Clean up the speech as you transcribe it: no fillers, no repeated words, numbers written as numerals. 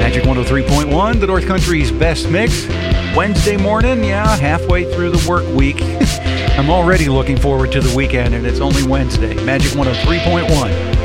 Magic 103.1, the North Country's best mix. Wednesday morning, halfway through the work week. I'm already looking forward to the weekend, and it's only Wednesday. Magic 103.1.